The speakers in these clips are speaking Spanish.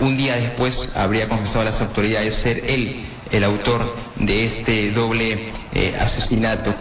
un día después habría confesado a las autoridades ser él el autor de este doble asesinato.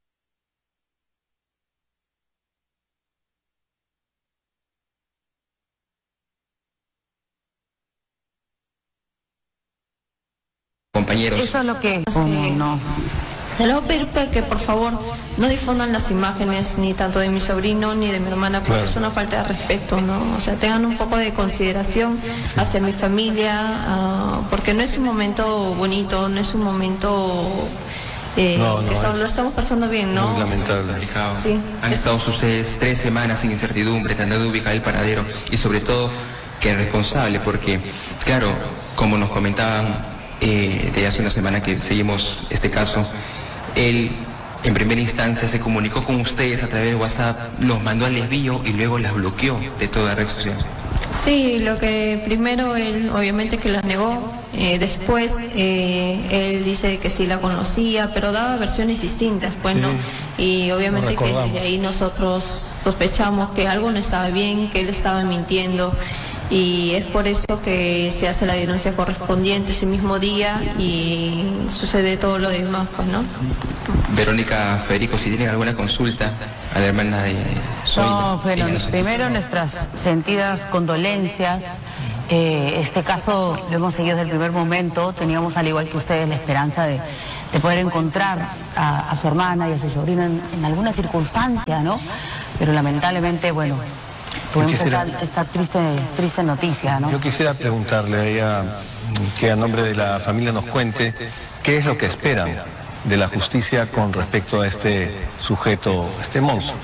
Compañeros. Eso es lo que... no. Se le voy a pedir que por favor no difundan las imágenes ni tanto de mi sobrino ni de mi hermana, porque es una falta de respeto, ¿no? O sea, tengan un poco de consideración hacia mi familia, porque no es un momento bonito, no es un momento lo estamos pasando bien, ¿no? Muy lamentable. Sí. Han estado ustedes 3 semanas sin incertidumbre, tratando de ubicar el paradero y sobre todo que es responsable, porque claro, como nos comentaban de hace una semana que seguimos este caso, él en primera instancia se comunicó con ustedes a través de WhatsApp, los mandó al desvío y luego las bloqueó de toda red social. Sí, lo que primero él obviamente que las negó, después él dice que sí la conocía, pero daba versiones distintas, bueno, y obviamente que desde ahí nosotros sospechamos que algo no estaba bien, que él estaba mintiendo. Y es por eso que se hace la denuncia correspondiente ese mismo día y sucede todo lo demás, pues, ¿no? Verónica, Federico, si tienen alguna consulta a la hermana de Zoila. No, pero primero nuestras sentidas condolencias. Este caso lo hemos seguido desde el primer momento. Teníamos, al igual que ustedes, la esperanza de poder encontrar a su hermana y a su sobrino en alguna circunstancia, ¿no? Pero lamentablemente, bueno, tuvimos esta triste noticia, ¿no? Yo quisiera preguntarle a ella que a nombre de la familia nos cuente qué es lo que esperan de la justicia con respecto a este sujeto, este monstruo.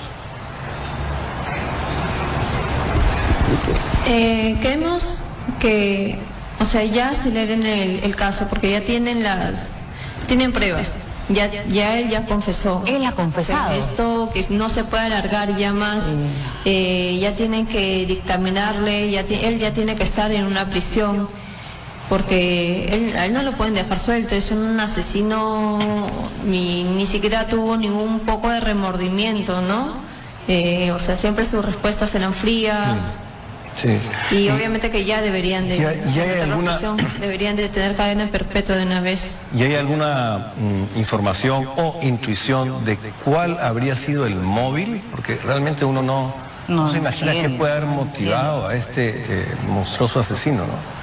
Queremos que, o sea, ya aceleren el caso, porque ya tienen pruebas. Ya él ya confesó. Él ha confesado. O sea, esto que no se puede alargar ya más, ya tienen que dictaminarle, él ya tiene que estar en una prisión, porque a él no lo pueden dejar suelto, es un asesino, ni siquiera tuvo ningún poco de remordimiento, ¿no? O sea, siempre sus respuestas eran frías. Sí. Y obviamente que ya deberían de deberían de tener cadena perpetua de una vez. ¿Y hay alguna información o intuición de cuál habría sido el móvil? Porque realmente uno no se imagina qué puede haber motivado a este monstruoso asesino, ¿no?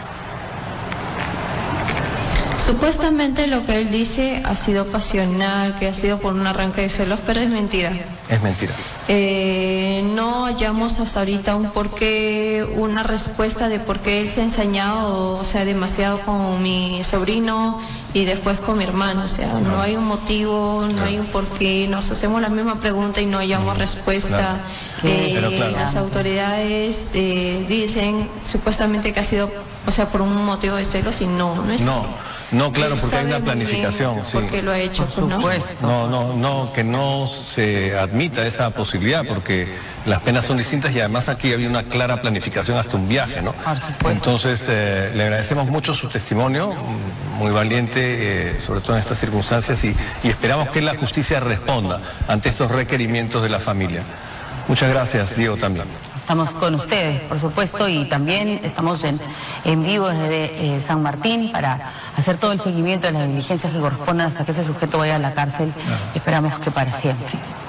Supuestamente lo que él dice ha sido pasional, que ha sido por un arranque de celos, pero es mentira. Es mentira. No hallamos hasta ahorita una respuesta de por qué él se ha ensañado, o sea, demasiado con mi sobrino y después con mi hermano. O sea, no hay un motivo, no hay un porqué. Nos hacemos la misma pregunta y no hallamos respuesta. Las autoridades dicen supuestamente que ha sido, o sea, por un motivo de celos y no es así. No, claro, porque hay una planificación, sí. Porque lo ha hecho, por supuesto. No, que no se admita esa posibilidad, porque las penas son distintas y además aquí había una clara planificación hasta un viaje, ¿no? Entonces, le agradecemos mucho su testimonio, muy valiente, sobre todo en estas circunstancias, y esperamos que la justicia responda ante estos requerimientos de la familia. Muchas gracias, Diego, también. Estamos con ustedes, por supuesto, y también estamos en vivo desde San Martín para hacer todo el seguimiento de las diligencias que corresponden hasta que ese sujeto vaya a la cárcel. Esperamos que para siempre.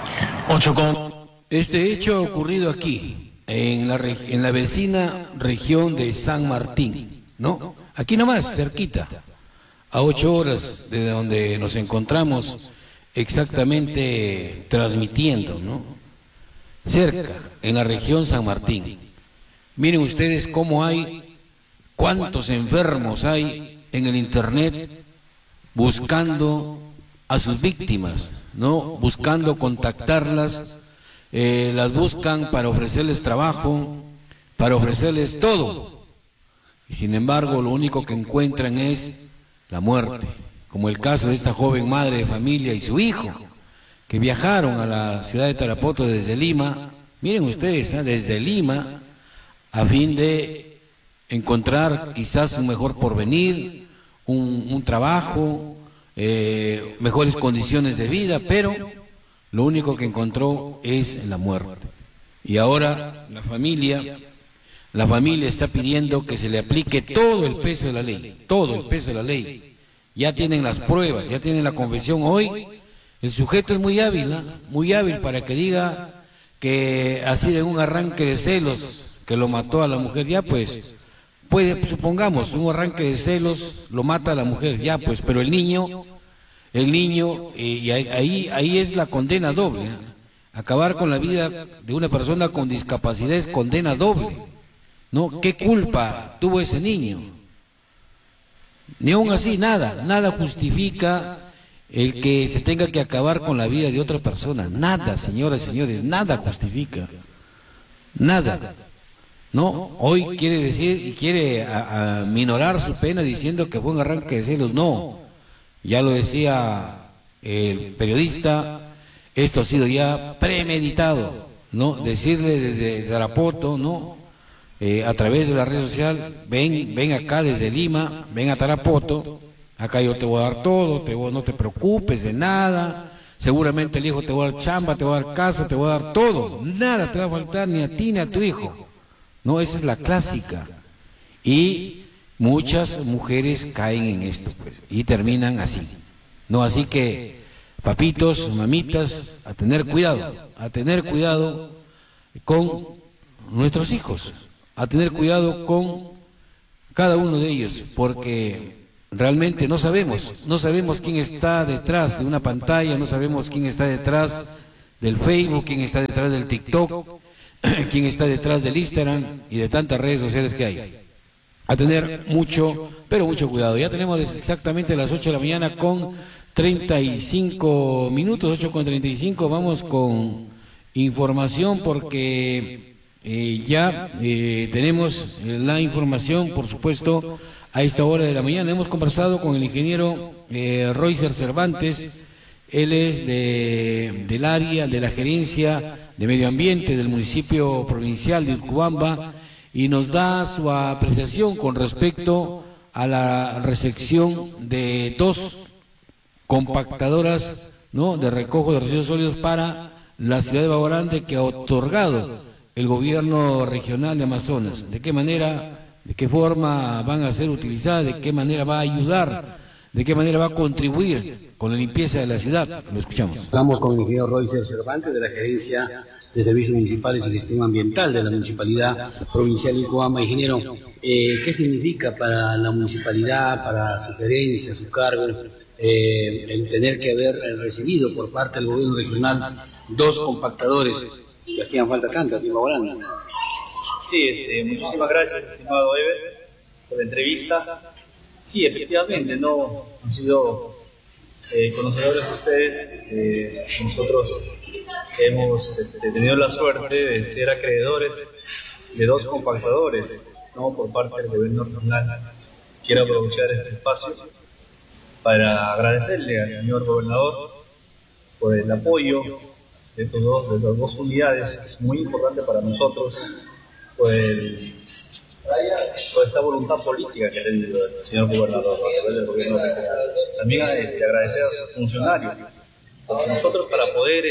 Este hecho ha ocurrido aquí, en la vecina región de San Martín, ¿no? Aquí nomás, cerquita, a 8 horas de donde nos encontramos exactamente transmitiendo, ¿no? Cerca, en la región San Martín. Miren ustedes cuántos enfermos hay en el internet buscando a sus víctimas, ¿no? Buscando contactarlas, las buscan para ofrecerles trabajo, para ofrecerles todo. Y sin embargo, lo único que encuentran es la muerte, como el caso de esta joven madre de familia y su hijo, que viajaron a la ciudad de Tarapoto desde Lima, miren ustedes, desde Lima, a fin de encontrar quizás un mejor porvenir, un trabajo, mejores condiciones de vida, pero lo único que encontró es la muerte. Y ahora la familia La familia está pidiendo que se le aplique todo el peso de la ley, todo el peso de la ley. Ya tienen las pruebas, ya tienen la confesión. Hoy el sujeto es muy hábil, ¿no? Muy hábil para que diga que así de un arranque de celos que lo mató a la mujer. Ya pues, puede, supongamos, un arranque de celos lo mata a la mujer, ya pues, pero el niño, y ahí es la condena doble, ¿eh? Acabar con la vida de una persona con discapacidad es condena doble, ¿no? ¿Qué culpa tuvo ese niño? Ni aún así, nada justifica el que se tenga que acabar con la vida de otra persona. Nada, señoras y señores, nada justifica. Nada. ¿No? Hoy quiere decir y quiere minorar su pena diciendo que fue un arranque de celos. No. Ya lo decía el periodista, esto ha sido ya premeditado, ¿no? Decirle desde Tarapoto, ¿no? A través de la red social, ven acá desde Lima, ven a Tarapoto, acá yo te voy a dar todo, no te preocupes de nada, seguramente el hijo te va a dar chamba, te va a dar casa, te va a dar todo, nada te va a faltar ni a ti ni a tu hijo. No, esa es la clásica. Y muchas mujeres caen en esto, pues, y terminan así. No, así que, papitos, mamitas, a tener cuidado con nuestros hijos, a tener cuidado con cada uno de ellos, porque realmente no sabemos quién está detrás de una pantalla, no sabemos quién está detrás del Facebook, quién está detrás del TikTok, quién está detrás del Instagram y de tantas redes sociales que hay. A tener mucho, pero mucho cuidado. Ya tenemos exactamente las 8 de la mañana con 35 minutos, 8:35, vamos con información porque ya tenemos la información, por supuesto, a esta hora de la mañana. Hemos conversado con el ingeniero Roycer Cervantes, él es del área de la gerencia de medio ambiente del municipio provincial de Urubamba y nos da su apreciación con respecto a la recepción de 2 compactadoras, ¿no?, de recojo de residuos sólidos para la ciudad de Baguarande que ha otorgado el gobierno regional de Amazonas. ¿De qué manera, de qué forma van a ser utilizadas, de qué manera va a ayudar, de qué manera va a contribuir con la limpieza de la ciudad? Lo escuchamos. Estamos con el ingeniero Roycer Cervantes de la Gerencia de Servicios Municipales y Gestión Ambiental de la Municipalidad Provincial de Urubamba. Ingeniero, ¿qué significa para la municipalidad, para su gerencia, su cargo, el tener que haber recibido por parte del gobierno regional 2 compactadores que hacían falta tanto aquí en Baguarande? Sí, muchísimas gracias, estimado Ever, por la entrevista. Sí, efectivamente, no han sido conocedores de ustedes. Nosotros hemos tenido la suerte de ser acreedores de 2 compactadores, ¿no?, por parte del gobierno regional. Quiero aprovechar este espacio para agradecerle al señor gobernador por el apoyo de las 2 unidades. Es muy importante para nosotros por esta voluntad política que ha tenido el señor gobernador a través del gobierno regional. También agradecer a sus funcionarios, porque nosotros para poder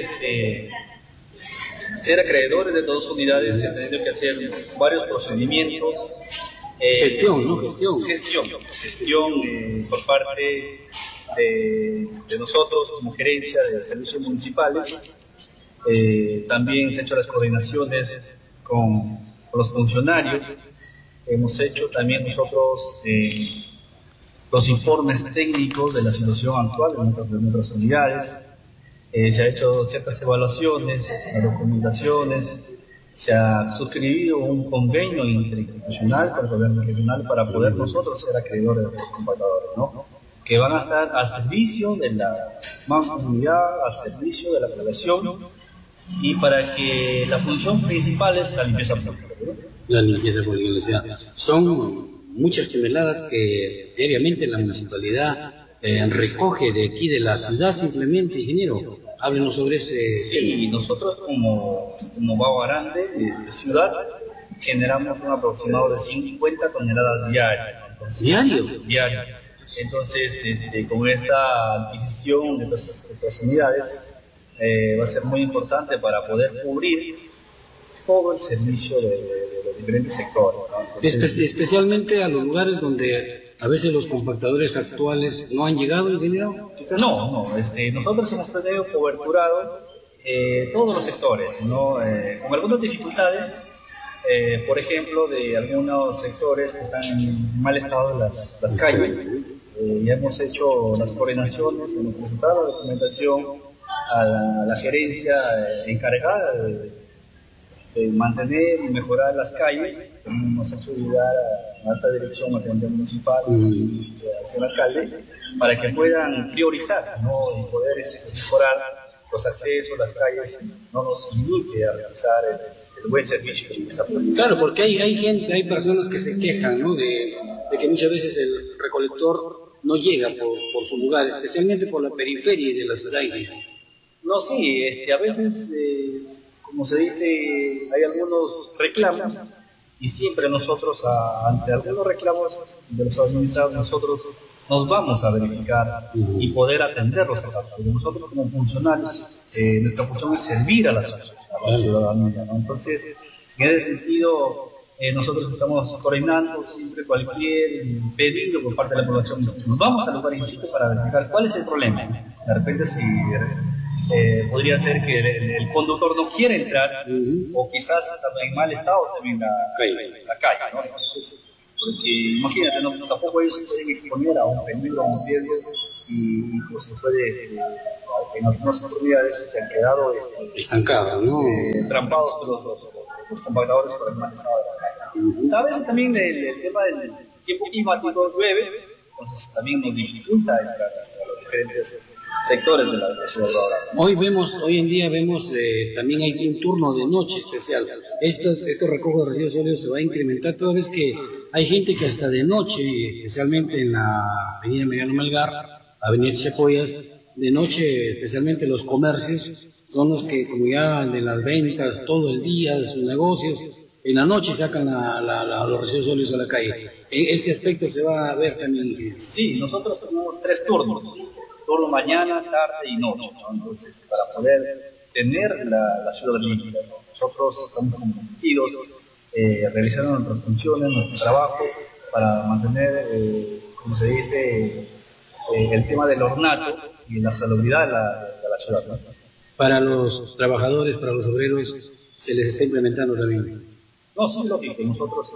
ser acreedores de 2 unidades hemos tenido que hacer varios procedimientos. Gestión por parte de nosotros como gerencia de servicios municipales. También se han hecho las coordinaciones con los funcionarios. Hemos hecho también nosotros los informes técnicos de la situación actual de nuestras unidades. Se ha hecho ciertas evaluaciones, las documentaciones. Se ha suscribido un convenio interinstitucional con el gobierno regional para poder nosotros ser acreedores de los compactadores, ¿no?, que van a estar al servicio de la mancomunidad, al servicio de la población, y para que la función principal es la limpieza pública, ¿no? La limpieza pública, o sea, son muchas toneladas que diariamente la municipalidad recoge de aquí de la ciudad. Simplemente, ingeniero, háblenos sobre ese. Sí, nosotros como Baguarande, de ciudad, generamos un aproximado de 50 toneladas diarias. Entonces, ¿Diario? Entonces, con esta adquisición de estas unidades, va a ser muy importante para poder cubrir todo el servicio de los diferentes sectores, ¿no? Entonces, especialmente a los lugares donde a veces los compactadores actuales no han llegado, ingeniero. no, nosotros hemos tenido coberturado todos los sectores, ¿no? Con algunas dificultades, por ejemplo, de algunos sectores que están en mal estado las calles. Ya hemos hecho las coordinaciones, hemos presentado la documentación a la gerencia encargada de mantener y mejorar las calles. Nos ha hecho ayudar a la alta dirección, a la municipal, hacia el alcalde, para que puedan priorizar, ¿no? Y poder mejorar los accesos, las calles, no nos limite a realizar el buen servicio. Claro, porque hay gente, hay personas que se quejan, ¿no? de que muchas veces el recolector no llega por su lugar, especialmente por la periferia de la ciudad. No, sí, a veces, como se dice, hay algunos reclamos y siempre nosotros, ante algunos reclamos de los administrados, nosotros nos vamos a verificar y poder atenderlos acá. Porque nosotros como funcionarios, nuestra función es servir a la ciudadanía, ¿no? Entonces, en ese sentido, nosotros estamos coordinando siempre cualquier pedido por parte de la población. Nos vamos al lugar in situ para verificar cuál es el problema. De repente, si podría ser que el conductor no quiere entrar, o quizás está en mal estado también la calle, ¿no? Entonces, porque imagínate, tampoco ellos se pueden exponer a un peligro, a un riesgo, y pues se puede, en algunas oportunidades se han quedado estancados, ¿no? Trampados por los compactadores por el mal estado de la calle. A veces también el tema del tiempo climático llueve, entonces también nos dificulta entrar a los diferentes sectores de la ciudad. Hoy en día vemos también hay un turno de noche especial. Estos recojos de residuos sólidos se va a incrementar toda vez que hay gente que hasta de noche, especialmente en la avenida Mariano Melgar, avenida Chapoyas, de noche, especialmente los comercios, son los que, como ya de las ventas todo el día, de sus negocios, en la noche sacan los residuos sólidos a la calle. Ese aspecto se va a ver también. Sí, nosotros tenemos 3 turnos. Turno mañana, tarde y noche, ¿no? Entonces, para poder tener la ciudad limpia, ¿no? Nosotros estamos comprometidos, realizando nuestras funciones, nuestro trabajo, para mantener, como se dice, el tema del ornato y la salubridad de la ciudad, ¿no? Para los trabajadores, para los obreros, se les está implementando también. No, sí, lógico. Nosotros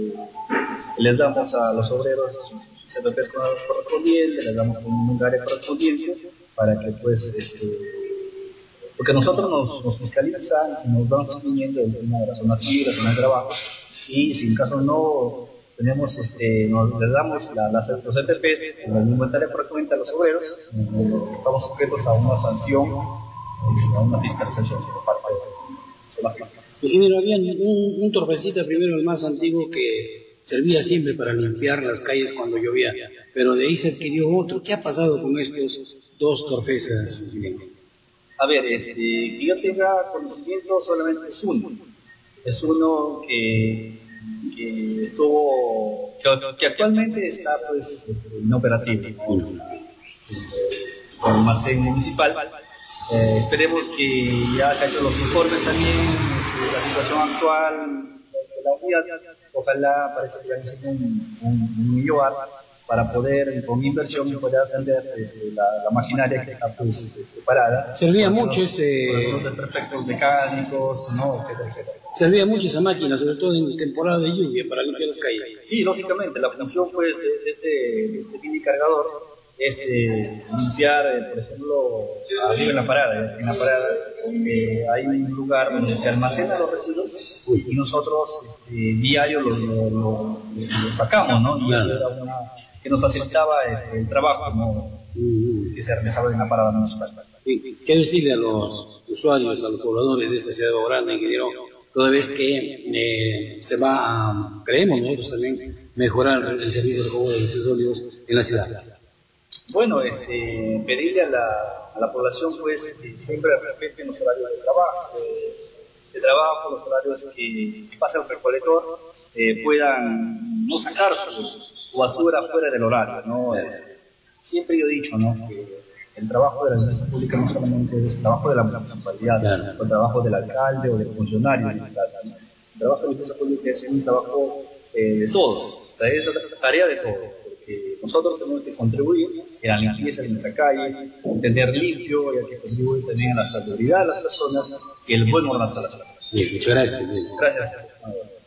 les damos a los obreros sus CPPs correspondientes, les damos un área correspondiente para que, pues, porque nosotros nos fiscalizan, nos dan seguimiento del tema de las zonas libres, zonas de trabajo, y si en caso no tenemos, les damos los CPPs en el mismo área correspondiente a los obreros, estamos sujetos a una sanción, a una fiscalización por parte de la gente. Ingeniero, había un torpecita primero, el más antiguo, que servía siempre para limpiar las calles cuando llovía, pero de ahí se adquirió otro. ¿Qué ha pasado con estos 2 torpezas, ingeniero? A ver, que yo tenga conocimiento solamente es uno que estuvo, que actualmente está, pues, inoperativo, el almacén municipal. Esperemos que ya se han hecho los informes también de la situación actual de la unidad. Ojalá parece que van a ser un millonar para poder, con inversión, poder atender la maquinaria que está, pues, parada. Servía mucho ese... Por los desperfectos mecánicos, ¿no? Etcétera, etcétera. Servía mucho esa máquina, sobre todo en temporada de lluvia, para limpiar las calles. Sí, lógicamente, la función, pues, de este mini cargador es limpiar, por ejemplo, arriba en la parada. En la parada hay un lugar donde se almacenan los residuos y nosotros diario los sacamos, ¿no? Y eso era una que nos facilitaba el trabajo, ¿no? Que se realizaba en la parada municipal. ¿Qué decirle a los usuarios, a los pobladores de esta ciudad de Grande, ingeniero, toda vez que se va a, creemos nosotros también, mejorar el servicio de recojo de residuos sólidos en la ciudad? Bueno, pedirle a la población, pues, que siempre respeten los horarios de trabajo, los horarios que pasa el recolector, puedan no sacar su basura fuera del horario, ¿no? Siempre yo he dicho, ¿no?, que el trabajo de la administración pública no solamente es el trabajo de la municipalidad, claro, el trabajo del alcalde o del funcionario, ¿no? trabajo de limpieza pública es un trabajo de todos, es la tarea de todos, porque nosotros tenemos que contribuir en la limpieza de nuestra calle, tener limpio, y hay que contribuir también a la seguridad de las personas y el buen orden de las personas. Bien, muchas gracias. Gracias.